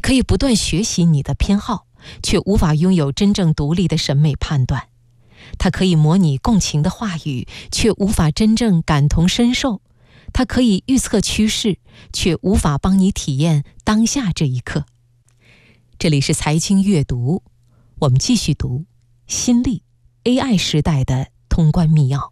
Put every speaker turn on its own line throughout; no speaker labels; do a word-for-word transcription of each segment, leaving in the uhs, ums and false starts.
可以不断学习你的偏好，却无法拥有真正独立的审美判断。它可以模拟共情的话语，却无法真正感同身受。它可以预测趋势，却无法帮你体验当下这一刻。这里是财经阅读，我们继续读新力 A I 时代的通关密钥。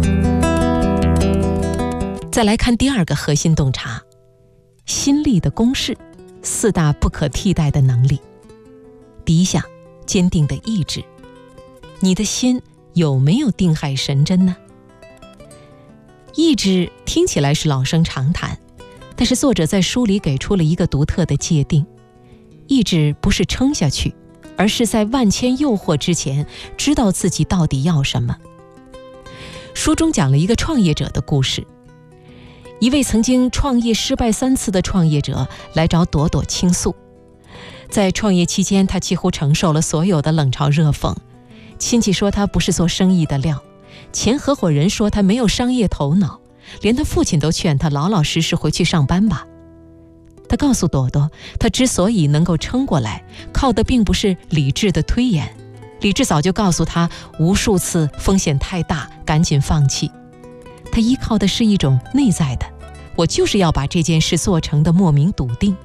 再来看第二个核心洞察，新力的公式，四大不可替代的能力。第一项，坚定的意志。你的心有没有定海神针呢？意志听起来是老生常谈，但是作者在书里给出了一个独特的界定。意志不是撑下去，而是在万千诱惑之前，知道自己到底要什么。书中讲了一个创业者的故事。一位曾经创业失败三次的创业者来找朵朵倾诉。在创业期间，他几乎承受了所有的冷嘲热讽。亲戚说他不是做生意的料，前合伙人说他没有商业头脑，连他父亲都劝他老老实实回去上班吧。他告诉朵朵，他之所以能够撑过来，靠的并不是理智的推演，理智早就告诉他无数次风险太大，赶紧放弃。他依靠的是一种内在的，我就是要把这件事做成的莫名笃定。